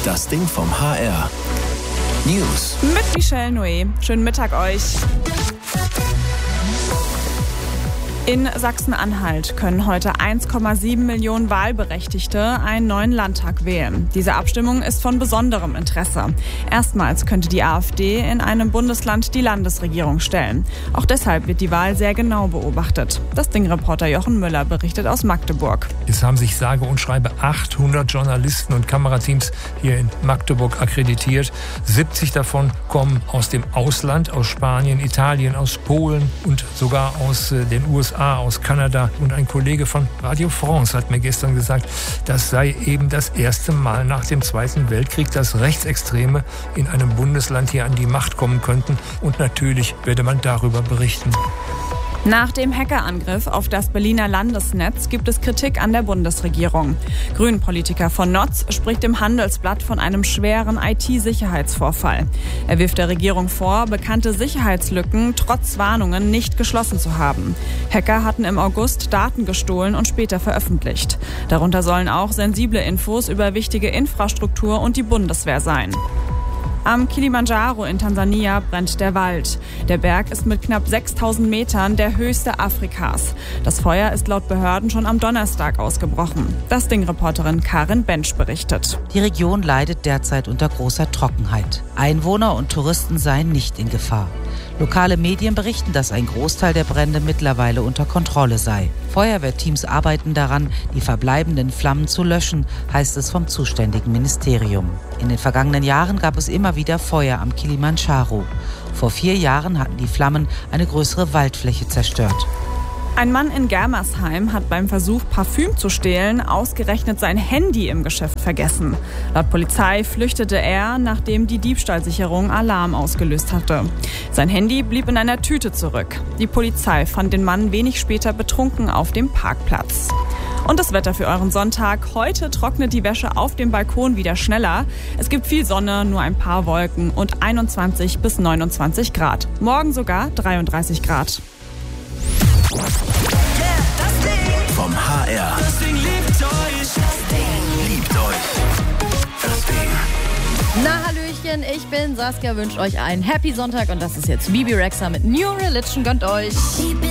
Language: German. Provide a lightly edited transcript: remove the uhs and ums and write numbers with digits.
Das Ding vom HR. News. Mit Michelle Noé. Schönen Mittag euch. In Sachsen-Anhalt können heute 1,7 Millionen Wahlberechtigte einen neuen Landtag wählen. Diese Abstimmung ist von besonderem Interesse. Erstmals könnte die AfD in einem Bundesland die Landesregierung stellen. Auch deshalb wird die Wahl sehr genau beobachtet. Das Ding-Reporter Jochen Müller berichtet aus Magdeburg. Es haben sich sage und schreibe 800 Journalisten und Kamerateams hier in Magdeburg akkreditiert. 70 davon kommen aus dem Ausland, aus Spanien, Italien, aus Polen und sogar aus den USA, aus Kanada. Und ein Kollege von Radio France hat mir gestern gesagt, das sei eben das erste Mal nach dem Zweiten Weltkrieg, dass Rechtsextreme in einem Bundesland hier an die Macht kommen könnten. Und natürlich werde man darüber berichten. Nach dem Hackerangriff auf das Berliner Landesnetz gibt es Kritik an der Bundesregierung. Grünen-Politiker von Notz spricht im Handelsblatt von einem schweren IT-Sicherheitsvorfall. Er wirft der Regierung vor, bekannte Sicherheitslücken trotz Warnungen nicht geschlossen zu haben. Hacker hatten im August Daten gestohlen und später veröffentlicht. Darunter sollen auch sensible Infos über wichtige Infrastruktur und die Bundeswehr sein. Am Kilimanjaro in Tansania brennt der Wald. Der Berg ist mit knapp 6.000 Metern der höchste Afrikas. Das Feuer ist laut Behörden schon am Donnerstag ausgebrochen. Das Ding-Reporterin Karin Bensch berichtet. Die Region leidet derzeit unter großer Trockenheit. Einwohner und Touristen seien nicht in Gefahr. Lokale Medien berichten, dass ein Großteil der Brände mittlerweile unter Kontrolle sei. Feuerwehrteams arbeiten daran, die verbleibenden Flammen zu löschen, heißt es vom zuständigen Ministerium. In den vergangenen Jahren gab es immer wieder Feuer am Kilimanjaro. Vor 4 Jahren hatten die Flammen eine größere Waldfläche zerstört. Ein Mann in Germersheim hat beim Versuch, Parfüm zu stehlen, ausgerechnet sein Handy im Geschäft vergessen. Laut Polizei flüchtete er, nachdem die Diebstahlsicherung Alarm ausgelöst hatte. Sein Handy blieb in einer Tüte zurück. Die Polizei fand den Mann wenig später betrunken auf dem Parkplatz. Und das Wetter für euren Sonntag. Heute trocknet die Wäsche auf dem Balkon wieder schneller. Es gibt viel Sonne, nur ein paar Wolken und 21 bis 29 Grad. Morgen sogar 33 Grad. Vom HR. Das Ding liebt euch. Das Ding liebt euch. Das Ding. Na Hallöchen, ich bin Saskia, wünsche euch einen Happy Sonntag und das ist jetzt Bibi Rexha mit New Religion, gönnt euch.